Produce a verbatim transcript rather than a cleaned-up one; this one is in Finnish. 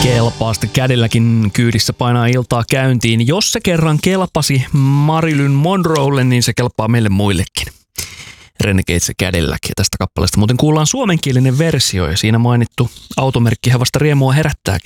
Kelpaa sitten kädelläkin kyydissä painaa iltaa käyntiin. Jos se kerran kelpasi Marilyn Monroelle, niin se kelpaa meille muillekin. Renegades kädellä. Ja tästä kappaleesta muuten kuullaan suomenkielinen versio ja siinä mainittu automerkkihän vasta riemua herättääkin.